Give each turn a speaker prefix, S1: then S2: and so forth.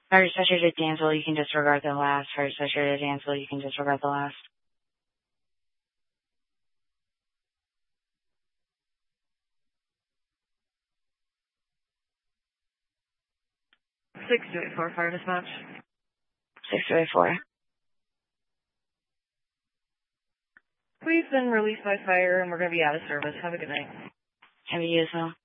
S1: Fire Special to Dansville, you can disregard the last. Fire Special to Dansville, you can disregard the last.
S2: 6284, fire dispatch.
S1: 6284.
S2: We've been released by fire and we're going to be out of service. Have a good night.
S1: Have you as well?